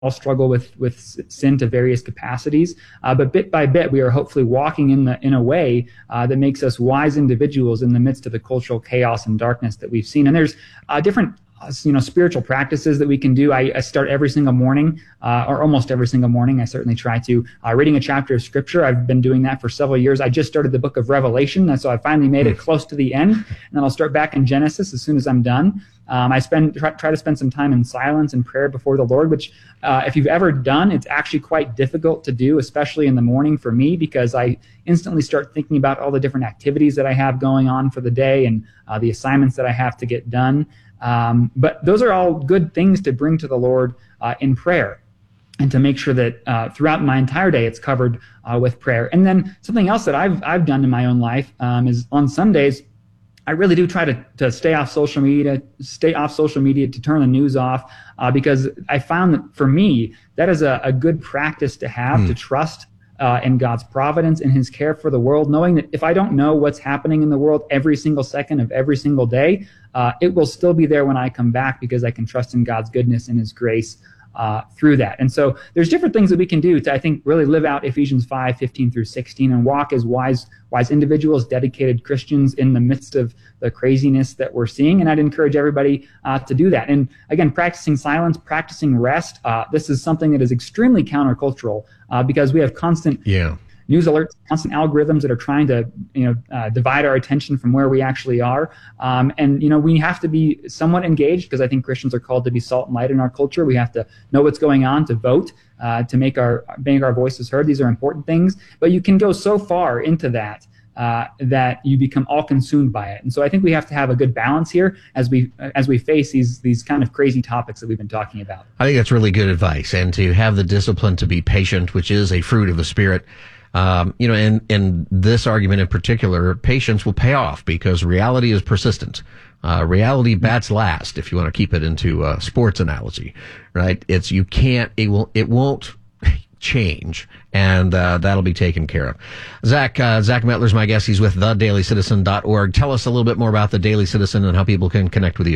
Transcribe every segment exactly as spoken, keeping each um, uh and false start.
all struggle with with sin to various capacities, uh, but bit by bit, we are hopefully walking in the in a way uh, that makes us wise individuals in the midst of the cultural chaos and darkness that we've seen. And there's uh, different you know, spiritual practices that we can do. I, I start every single morning, uh, or almost every single morning. I certainly try to, uh, reading a chapter of scripture. I've been doing that for several years. I just started the book of Revelation. And so I finally made it close to the end, and then I'll start back in Genesis as soon as I'm done. Um, I spend, try, try to spend some time in silence and prayer before the Lord, which, uh, if you've ever done, it's actually quite difficult to do, especially in the morning for me, because I instantly start thinking about all the different activities that I have going on for the day and, uh, the assignments that I have to get done. Um, but those are all good things to bring to the Lord uh, in prayer, and to make sure that uh, throughout my entire day it's covered uh, with prayer. And then something else that I've I've done in my own life um, is on Sundays, I really do try to, to stay off social media, stay off social media, to turn the news off, uh, because I found that for me, that is a, a good practice to have, mm. to trust Uh, in God's providence and his care for the world, knowing that if I don't know what's happening in the world every single second of every single day, uh, it will still be there when I come back, because I can trust in God's goodness and his grace uh, through that. And so there's different things that we can do to, I think, really live out Ephesians five, fifteen through sixteen, and walk as wise, wise individuals, dedicated Christians in the midst of the craziness that we're seeing. And I'd encourage everybody uh, to do that. And again, practicing silence, practicing rest. Uh, this is something that is extremely countercultural, uh, because we have constant yeah. news alerts, constant algorithms that are trying to, you know, uh, divide our attention from where we actually are. Um, and, you know, we have to be somewhat engaged, because I think Christians are called to be salt and light in our culture. We have to know what's going on, to vote, uh, to make our, make our voices heard. These are important things, but you can go so far into that, uh, that you become all consumed by it. And so I think we have to have a good balance here as we, as we face these, these kind of crazy topics that we've been talking about. I think that's really good advice, and to have the discipline to be patient, which is a fruit of the Spirit. Um, you know, in, in this argument in particular, patience will pay off, because reality is persistent. Uh, reality bats last, if you want to keep it into a sports analogy, right? It's, you can't, it will, it won't change, and uh, that'll be taken care of. Zach, uh, Zach Mettler's my guest. He's with the daily citizen dot org. Tell us a little bit more about the Daily Citizen and how people can connect with you.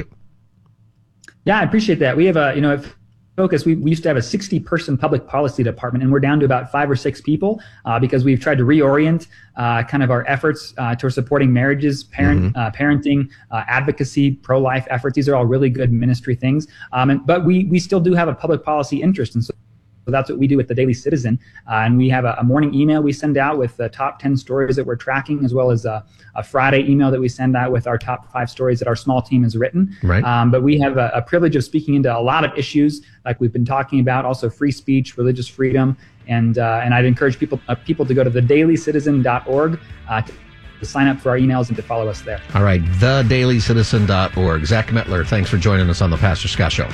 Yeah, I appreciate that. We have a, you know, if Focus, we, we used to have a sixty person public policy department, and we're down to about five or six people uh, because we've tried to reorient uh, kind of our efforts uh, towards supporting marriages, parent, mm-hmm. uh, parenting, uh, advocacy, pro-life efforts. These are all really good ministry things. Um, and, but we, we still do have a public policy interest. And so So that's what we do with the Daily Citizen. Uh, and we have a, a morning email we send out with the top ten stories that we're tracking, as well as a, a Friday email that we send out with our top five stories that our small team has written. Right. Um, but we have a, a privilege of speaking into a lot of issues like we've been talking about, also free speech, religious freedom. And uh, and I'd encourage people uh, people to go to the daily citizen dot org uh, to, to sign up for our emails and to follow us there. All right, the daily citizen dot org. Zach Mettler, thanks for joining us on the Pastor Scott Show.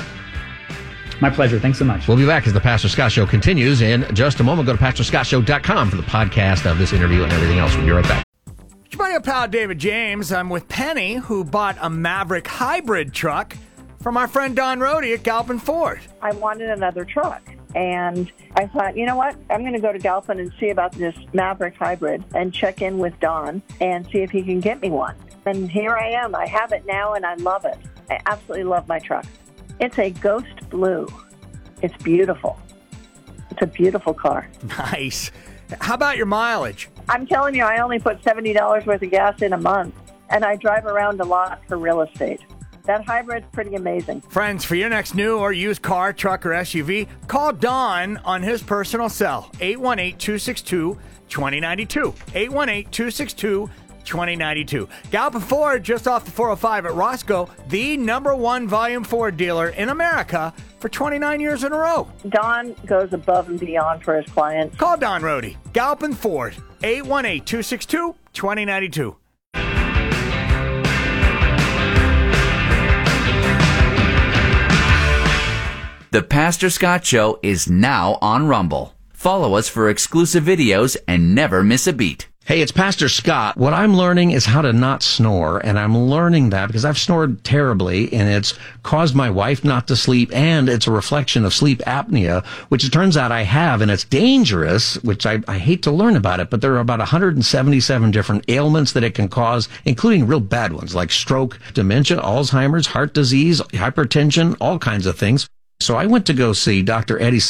My pleasure. Thanks so much. We'll be back as the Pastor Scott Show continues in just a moment. Go to pastor scott show dot com for the podcast of this interview and everything else. We'll be right back. It's your buddy pal David James. I'm with Penny, who bought a Maverick hybrid truck from our friend Don Rohde at Galpin Ford. I wanted another truck, and I thought, you know what? I'm going to go to Galpin and see about this Maverick hybrid and check in with Don and see if he can get me one. And here I am. I have it now, and I love it. I absolutely love my truck. It's a ghost blue. It's beautiful. It's a beautiful car. Nice. How about your mileage? I'm telling you, I only put seventy dollars worth of gas in a month, and I drive around a lot for real estate. That hybrid's pretty amazing. Friends, for your next new or used car, truck, or S U V, call Don on his personal cell, eight one eight, two six two, two zero nine two. eight one eight, two six two, two zero nine two. Galpin Ford, just off the four oh five at Roscoe, the number one volume Ford dealer in America for twenty-nine years in a row. Don goes above and beyond for his clients. Call Don Rohde, Galpin Ford, eight one eight, two six two, two zero nine two. The Pastor Scott Show is now on Rumble. Follow us for exclusive videos and never miss a beat. Hey, it's Pastor Scott. What I'm learning is how to not snore, and I'm learning that because I've snored terribly, and it's caused my wife not to sleep, and it's a reflection of sleep apnea, which it turns out I have, and it's dangerous, which I, I hate to learn about it, but there are about one hundred seventy-seven different ailments that it can cause, including real bad ones like stroke, dementia, Alzheimer's, heart disease, hypertension, all kinds of things. So I went to go see Doctor Eddie